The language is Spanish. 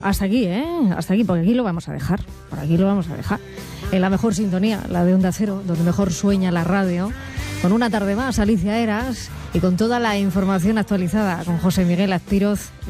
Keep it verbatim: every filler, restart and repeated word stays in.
Hasta aquí, ¿eh? Hasta aquí, porque aquí lo vamos a dejar. Por aquí lo vamos a dejar. En la mejor sintonía, la de Onda Cero, donde mejor sueña la radio. Con una tarde más, Alicia Eras, y con toda la información actualizada con José Miguel Azpiroz.